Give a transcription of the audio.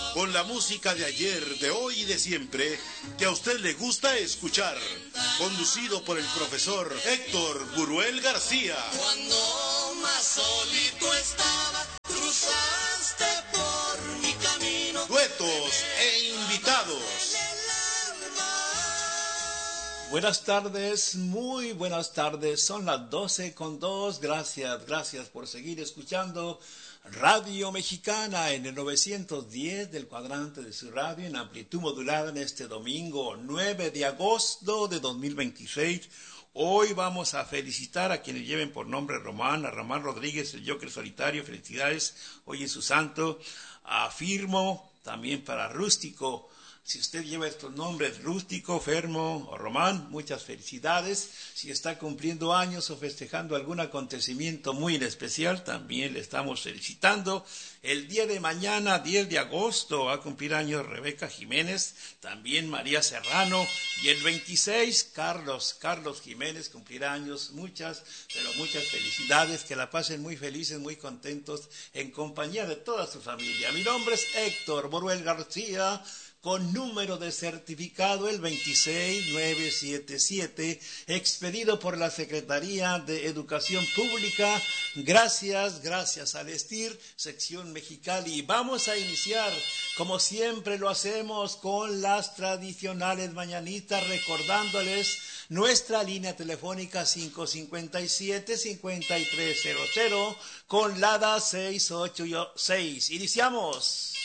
con la música de ayer, de hoy y de siempre que a usted le gusta escuchar, conducido por el profesor Héctor Buruel García. Cuando más solito estaba, cruzaste por mi camino. Duetos e invitados. Buenas tardes, muy buenas tardes, son las 12:02, gracias por seguir escuchando Radio Mexicana en el 910 del cuadrante de su radio en amplitud modulada en este domingo 9 de agosto de 2026. Hoy vamos a felicitar a quienes lleven por nombre Román, a Román Rodríguez, el Joker Solitario, felicidades, hoy es su santo, a Firmo, también para Rústico. Si usted lleva estos nombres, Rústico, Fermo o Román, muchas felicidades. Si está cumpliendo años o festejando algún acontecimiento muy especial, también le estamos felicitando. El día de mañana, 10 de agosto, va a cumplir años Rebeca Jiménez, también María Serrano. Y el 26, Carlos Jiménez cumplirá años. Muchas felicidades. Que la pasen muy felices, muy contentos, en compañía de toda su familia. Mi nombre es Héctor Buruel García, con número de certificado el 26977, expedido por la Secretaría de Educación Pública. Gracias al ESTIR, sección Mexicali. Vamos a iniciar, como siempre lo hacemos, con las tradicionales mañanitas, recordándoles nuestra línea telefónica 557-5300, con LADA 686. Iniciamos.